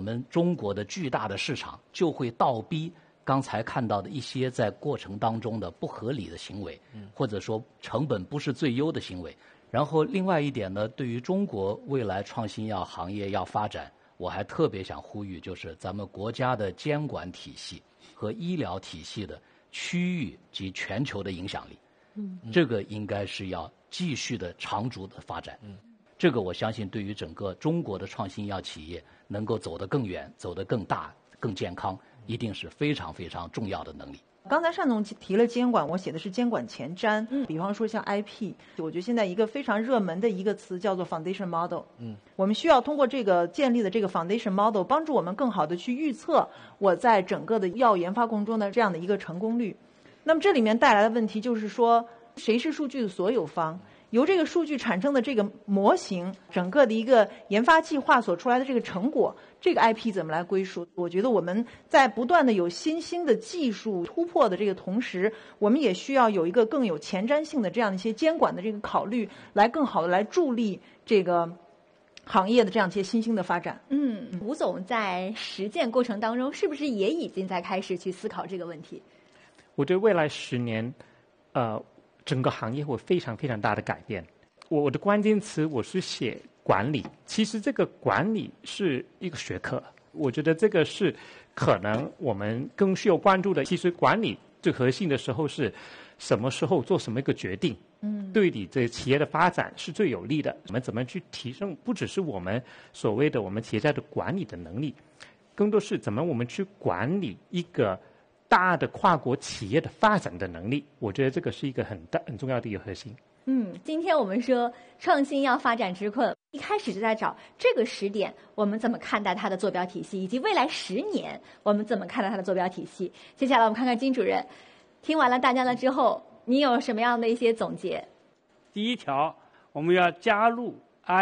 们中国的巨大的市场，就会倒逼刚才看到的一些在过程当中的不合理的行为，或者说成本不是最优的行为。然后另外一点呢，对于中国未来创新药行业要发展，我还特别想呼吁，就是咱们国家的监管体系和医疗体系的区域及全球的影响力，这个应该是要继续的长足的发展。这个我相信对于整个中国的创新药企业能够走得更远、走得更大、更健康，一定是非常非常重要的能力。 刚才单总提了监管，我写的是监管前瞻。比方说像 IP， 我觉得现在一个非常热门的一个词叫做 foundation model。我们需要通过这个建立的这个 foundation model， 帮助我们更好的去预测我在整个的药研发过程中的这样的一个成功率。那么这里面带来的问题就是说，谁是数据的所有方？由这个数据产生的这个模型，整个的一个研发计划所出来的这个成果，这个 IP 怎么来归属？我觉得我们在不断的有新兴的技术突破的这个同时，我们也需要有一个更有前瞻性的这样一些监管的这个考虑，来更好的来助力这个行业的这样一些新兴的发展。 吴总在实践过程当中，是不是也已经在开始去思考这个问题？ 我觉得未来10年，整个行业会非常非常大的改变。我的关键词我是写管理，其实这个管理是一个学科，我觉得这个是可能我们更需要关注的。其实管理最核心的时候是什么时候做什么一个决定，对你这企业的发展是最有利的。我们怎么去提升，不只是我们所谓的我们企业家的管理的能力，更多是怎么我们去管理一个大的跨国企业的发展的能力。我觉得这个是一个很重要的一个核心。 今天我们说创新药发展之困，一开始就在找这个时点我们怎么看待它的坐标体系，以及未来10年我们怎么看待它的坐标体系。接下来我们看看金主任听完了大家了之后，你有什么样的一些总结？ 第一条，我们要加入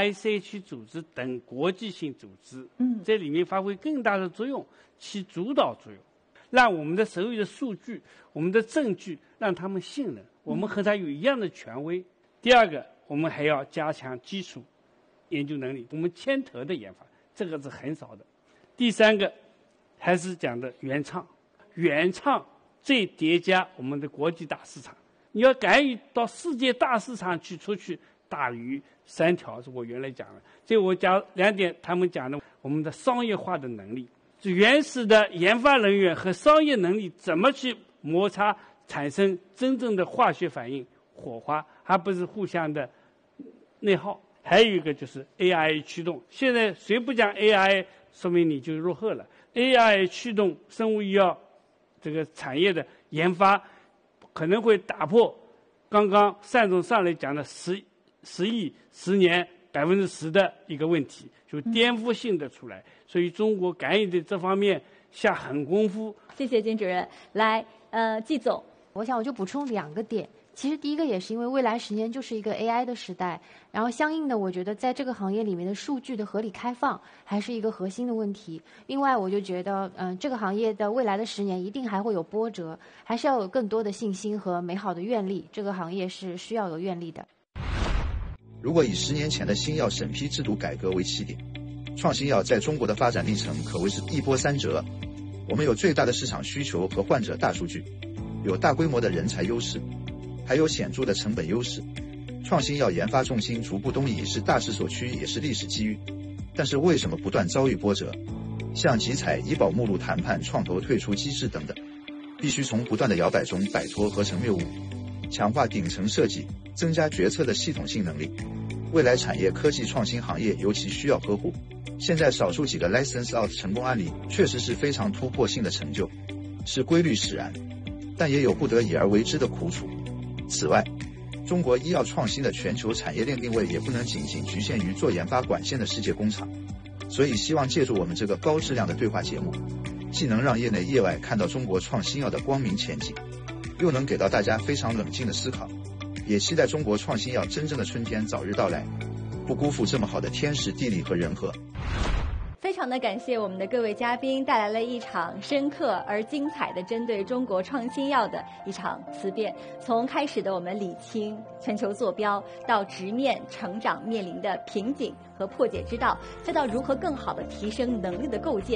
ICH 组织等国际性组织，在里面发挥更大的作用，起主导作用，让我们的手里的数据、我们的证据让他们信任，我们和他有一样的权威。第二个，我们还要加强基础研究能力，我们牵头的研发，这个是很少的。第三个，还是讲的原创，最叠加我们的国际大市场。你要敢于到世界大市场去出去，大于3条是我原来讲的。这我讲2点，他们讲的我们的商业化的能力，原始的研发人员和商业能力怎么去摩擦，产生真正的化学反应、火花，而不是互相的内耗。还有一个就是 AI 驱动，现在谁不讲 AI， 说明你就落后了。AI 驱动生物医药这个产业的研发，可能会打破刚刚单总上来讲的10亿10年10%的一个问题，就颠覆性的出来。所以中国赶紧在这方面下狠功夫。 谢谢金主任。来，季总， 我想我就补充2个点。其实第一个也是因为未来10年就是一个 AI 的时代，然后相应的我觉得在这个行业里面的数据的合理开放还是一个核心的问题。另外我就觉得这个行业的未来的10年一定还会有波折，还是要有更多的信心和美好的愿力，这个行业是需要有愿力的。 如果以10年前的新药审批制度改革为起点，创新药在中国的发展历程可谓是一波三折。我们有最大的市场需求和患者大数据，有大规模的人才优势，还有显著的成本优势。创新药研发重心逐步东移是大势所趋，也是历史机遇。但是为什么不断遭遇波折？像集采、医保目录谈判、创投退出机制等等，必须从不断的摇摆中摆脱合成谬误，强化顶层设计，增加决策的系统性能力。未来产业科技创新行业尤其需要呵护。现在少数几个 license out 成功案例确实是非常突破性的成就，是规律使然，但也有不得已而为之的苦楚。此外，中国医药创新的全球产业链定位也不能仅仅局限于做研发管线的世界工厂。所以希望借助我们这个高质量的对话节目，既能让业内业外看到中国创新药的光明前景，又能给到大家非常冷静的思考。也期待中国创新药真正的春天早日到来，不辜负这么好的天时地利和人和。 非常的感谢我们的各位嘉宾带来了一场深刻而精彩的针对中国创新药的一场思辨。从开始的我们理清全球坐标，到直面成长面临的瓶颈和破解之道，再到如何更好的提升能力的构建。